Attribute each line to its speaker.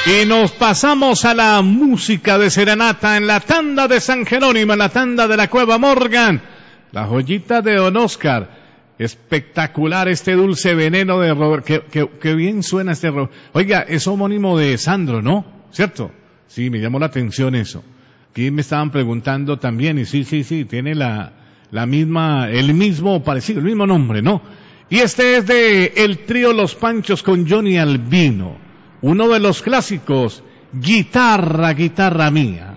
Speaker 1: Y nos pasamos a la música de serenata en la tanda de San Jerónimo, en la tanda de la Cueva Morgan. La joyita de Don Oscar. Espectacular este dulce veneno de Robert. Qué bien suena este Robert. Oiga, es homónimo de Sandro, ¿no? ¿Cierto? Sí, me llamó la atención eso. Aquí me estaban preguntando también, y sí, tiene la misma, el mismo parecido, el mismo nombre, ¿no? Y este es de el trío Los Panchos con Johnny Albino. Uno de los clásicos, Guitarra, guitarra mía.